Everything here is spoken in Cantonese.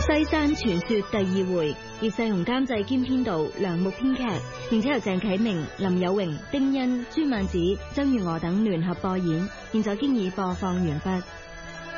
西山傳說第二回，葉世雄監製兼編導，梁木編劇，並且由鄭啟明、林有榮、丁欣、朱曼子、曾月娥等聯合播演。現在經已播放完畢。